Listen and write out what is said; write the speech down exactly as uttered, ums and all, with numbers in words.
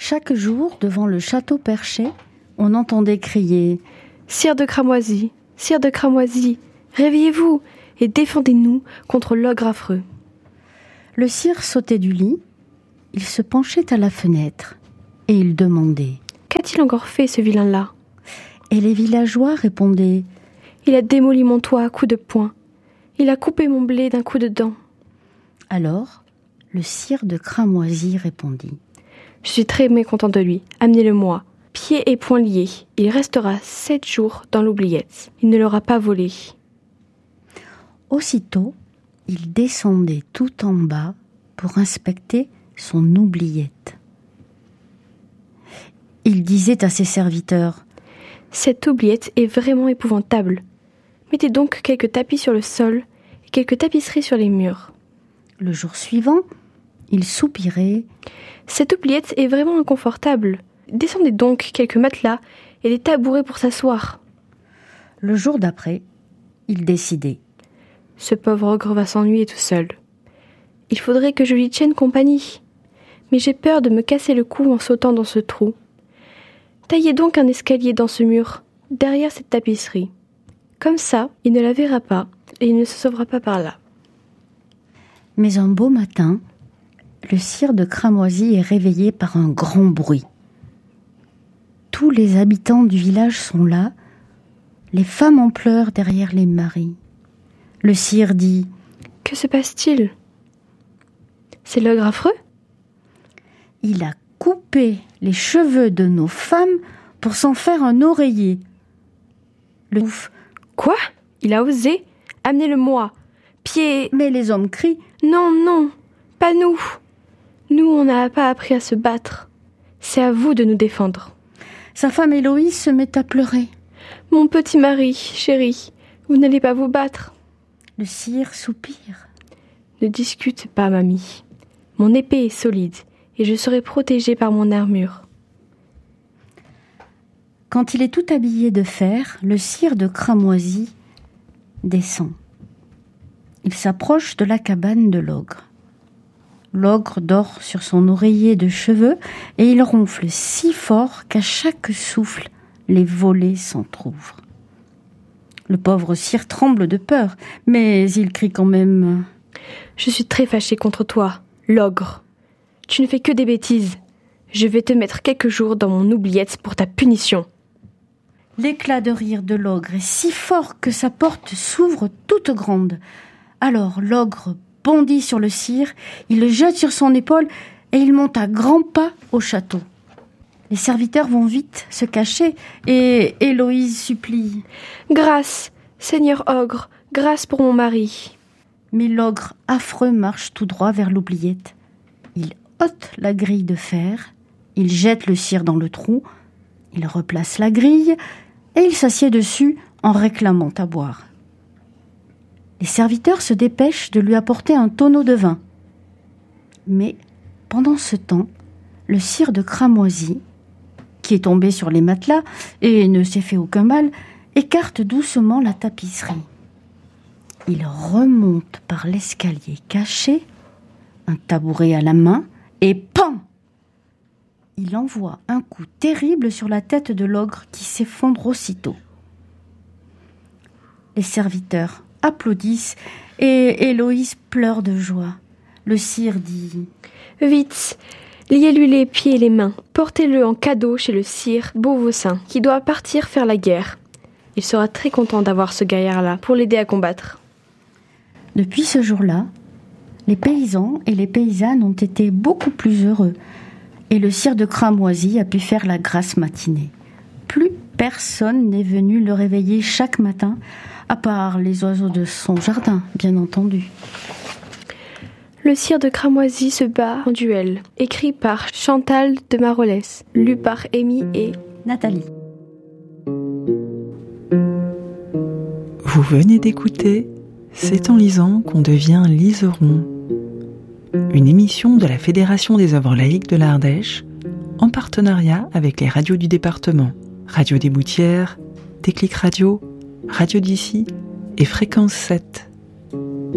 Chaque jour, devant le château perché, on entendait crier « Sire de Cramoisi, sire de Cramoisi, réveillez-vous et défendez-nous contre l'ogre affreux. » Le sire sautait du lit, il se penchait à la fenêtre et il demandait « Qu'a-t-il encore fait, ce vilain-là » Et les villageois répondaient « Il a démoli mon toit à coups de poing. Il a coupé mon blé d'un coup de dent. » Alors, le sire de Cramoisi répondit « Je suis très mécontent de lui. Amenez-le-moi. Pieds et poings liés. Il restera sept jours dans l'oubliette. Il ne l'aura pas volé. » Aussitôt, il descendait tout en bas pour inspecter son oubliette. Il disait à ses serviteurs « Cette oubliette est vraiment épouvantable. Mettez donc quelques tapis sur le sol et quelques tapisseries sur les murs. » Le jour suivant, il soupirait « Cette oubliette est vraiment inconfortable. Descendez donc quelques matelas et des tabourets pour s'asseoir. » Le jour d'après, il décidait « Ce pauvre ogre va s'ennuyer tout seul. Il faudrait que je lui tienne compagnie. Mais j'ai peur de me casser le cou en sautant dans ce trou. Taillez donc un escalier dans ce mur, derrière cette tapisserie. Comme ça, il ne la verra pas et il ne se sauvera pas par là. » Mais un beau matin, le sire de Cramoisi est réveillé par un grand bruit. Tous les habitants du village sont là, les femmes en pleurs derrière les maris. Le sire dit « Que se passe-t-il ? C'est l'ogre affreux ? Il a coupé les cheveux de nos femmes pour s'en faire un oreiller. » Le ouf. « Quoi ? Il a osé ? Amenez-le-moi. Pied... » Mais les hommes crient « Non, non, pas nous. Nous, on n'a pas appris à se battre. C'est à vous de nous défendre. » Sa femme Héloïse se met à pleurer. « Mon petit mari, chéri, vous n'allez pas vous battre. » Le sire soupire. « Ne discute pas, mamie. Mon épée est solide et je serai protégée par mon armure. » Quand il est tout habillé de fer, le sire de Cramoisi descend. Il s'approche de la cabane de l'ogre. L'ogre dort sur son oreiller de cheveux et il ronfle si fort qu'à chaque souffle, les volets s'entr'ouvrent. Le pauvre sire tremble de peur, mais il crie quand même « Je suis très fâché contre toi, l'ogre. Tu ne fais que des bêtises. Je vais te mettre quelques jours dans mon oubliette pour ta punition. » L'éclat de rire de l'ogre est si fort que sa porte s'ouvre toute grande. Alors l'ogre bondit sur le sire, il le jette sur son épaule et il monte à grands pas au château. Les serviteurs vont vite se cacher et Héloïse supplie « Grâce, Seigneur ogre, grâce pour mon mari. » Mais l'ogre affreux marche tout droit vers l'oubliette. Il ôte la grille de fer, il jette le sire dans le trou, il replace la grille et il s'assied dessus en réclamant à boire. Les serviteurs se dépêchent de lui apporter un tonneau de vin. Mais pendant ce temps, le sire de Cramoisi, qui est tombé sur les matelas et ne s'est fait aucun mal, écarte doucement la tapisserie. Il remonte par l'escalier caché, un tabouret à la main, et pan ! Il envoie un coup terrible sur la tête de l'ogre qui s'effondre aussitôt. Les serviteurs applaudissent et Héloïse pleure de joie. Le sire dit « Vite, liez-lui les pieds et les mains, portez-le en cadeau chez le sire Beauvaucin qui doit partir faire la guerre. Il sera très content d'avoir ce gaillard-là pour l'aider à combattre. » Depuis ce jour-là, les paysans et les paysannes ont été beaucoup plus heureux et le sire de Cramoisi a pu faire la grasse matinée. Plus personne n'est venu le réveiller chaque matin, à part les oiseaux de son jardin, bien entendu. Le sire de Cramoisi se bat en duel, écrit par Chantal de Marolès, lu par Amy et Nathalie. Vous venez d'écouter C'est en lisant qu'on devient liseron, une émission de la Fédération des œuvres laïques de l'Ardèche, en partenariat avec les radios du département, Radio des Boutières, Déclic Radio, Radio d'ici et Fréquence sept.